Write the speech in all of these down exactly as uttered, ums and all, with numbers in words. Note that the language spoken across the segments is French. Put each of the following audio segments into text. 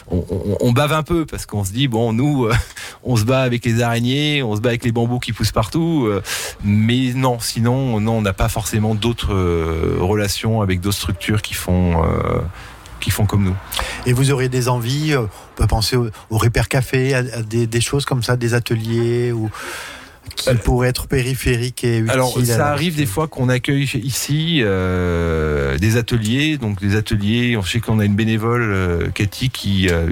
on, on, on bave un peu parce qu'on se dit bon, nous, euh, on se bat avec les araignées, on se bat avec les bambous qui poussent partout, euh, mais non, sinon, non, on n'a pas forcément d'autres euh, relations avec d'autres structures qui font. Euh, qui font comme nous. Et vous auriez des envies, on peut penser au, au Repair Café, à, à des, des choses comme ça, des ateliers ou qui pourraient être périphériques et utiles. Alors, ça arrive des fois qu'on accueille ici euh, des ateliers, donc des ateliers, on sait qu'on a une bénévole, euh, Cathy, qui euh,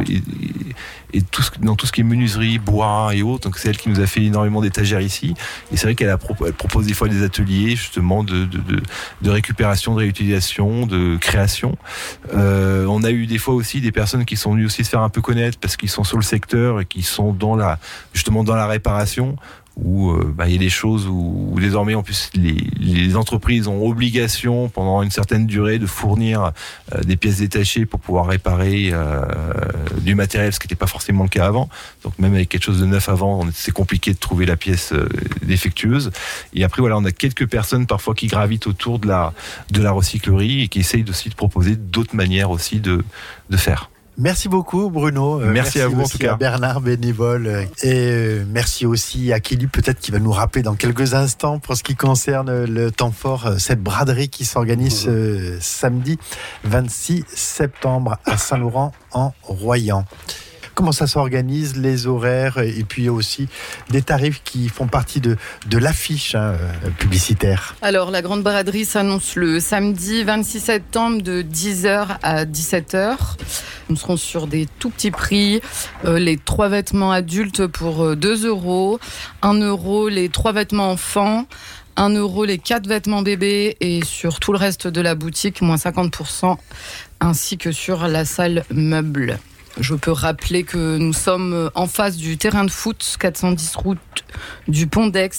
est, est tout ce, dans tout ce qui est menuiserie, bois et autres, donc c'est elle qui nous a fait énormément d'étagères ici, et c'est vrai qu'elle a, elle propose des fois des ateliers justement de, de, de, de récupération, de réutilisation, de création. Euh, on a eu des fois aussi des personnes qui sont venues aussi se faire un peu connaître parce qu'ils sont sur le secteur et qui sont dans la, justement dans la réparation, où euh, bah, il y a des choses où, où désormais en plus les, les entreprises ont obligation pendant une certaine durée de fournir euh, des pièces détachées pour pouvoir réparer euh, du matériel, ce qui n'était pas forcément le cas avant. Donc même avec quelque chose de neuf avant, c'est compliqué de trouver la pièce euh, défectueuse. Et après voilà, on a quelques personnes parfois qui gravitent autour de la de la recyclerie et qui essayent aussi de proposer d'autres manières aussi de de faire. Merci beaucoup Bruno. Merci, merci à vous aussi en tout cas. À Bernard bénévole et merci aussi à Kelly peut-être qui va nous rappeler dans quelques instants pour ce qui concerne le temps fort, cette braderie qui s'organise ce samedi vingt-six septembre à Saint-Laurent-en-Royan. Comment ça s'organise, les horaires et puis aussi des tarifs qui font partie de, de l'affiche hein, publicitaire. Alors, la grande braderie s'annonce le samedi vingt-six septembre de dix heures à dix-sept heures. Nous serons sur des tout petits prix. Euh, les trois vêtements adultes pour deux euros. un euro les trois vêtements enfants. un euro les quatre vêtements bébés. Et sur tout le reste de la boutique, moins cinquante pour cent. Ainsi que sur la salle meuble. Je peux rappeler que nous sommes en face du terrain de foot, quatre cent dix route du Pont d'Aix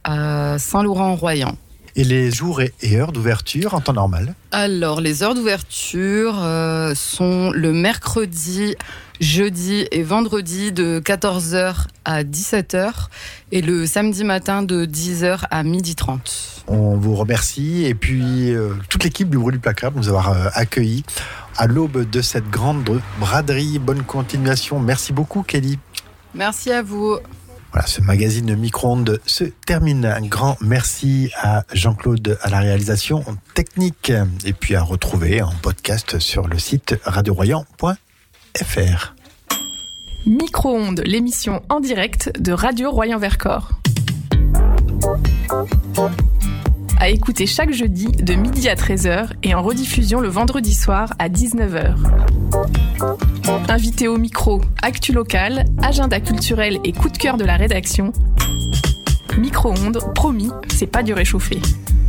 à Saint-Laurent-en-Royan. Et les jours et heures d'ouverture en temps normal ? Alors, les heures d'ouverture euh, sont le mercredi, jeudi et vendredi de quatorze heures à dix-sept heures et le samedi matin de dix heures à midi trente. On vous remercie et puis euh, toute l'équipe du Bruit du Placard de nous avoir euh, accueillis à l'aube de cette grande braderie. Bonne continuation. Merci beaucoup Kelly. Merci à vous. Voilà, ce magazine Micro-ondes se termine. Un grand merci à Jean-Claude à la réalisation technique et puis à retrouver en podcast sur le site radio royan point f r. Micro-ondes, l'émission en direct de Radio Royan-Vercors. À écouter chaque jeudi de midi à treize heures et en rediffusion le vendredi soir à dix-neuf heures. Invité au micro, actu locale, agenda culturel et coup de cœur de la rédaction. Micro-ondes, promis, c'est pas du réchauffé.